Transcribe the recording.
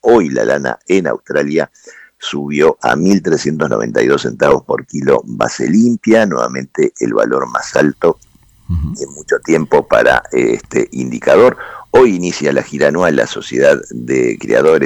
Hoy la lana en Australia subió a 1.392 centavos por kilo base limpia, nuevamente el valor más alto en mucho tiempo para este indicador. Hoy inicia la gira anual la Sociedad de Criadores